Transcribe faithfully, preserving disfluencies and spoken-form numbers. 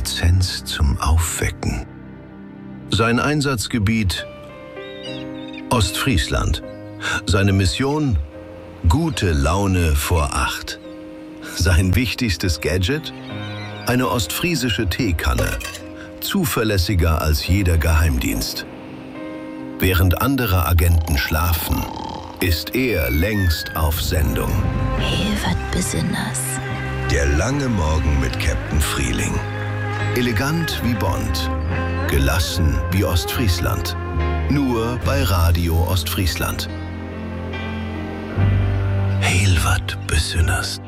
Lizenz zum Aufwecken. Sein Einsatzgebiet Ostfriesland. Seine Mission gute Laune vor acht. Sein wichtigstes Gadget? Eine ostfriesische Teekanne. Zuverlässiger als jeder Geheimdienst. Während andere Agenten schlafen, ist er längst auf Sendung. Hilvert Besinners. Der lange Morgen mit Captain Frieling. Elegant wie Bond. Gelassen wie Ostfriesland. Nur bei Radio Ostfriesland. Hilvert Besinners.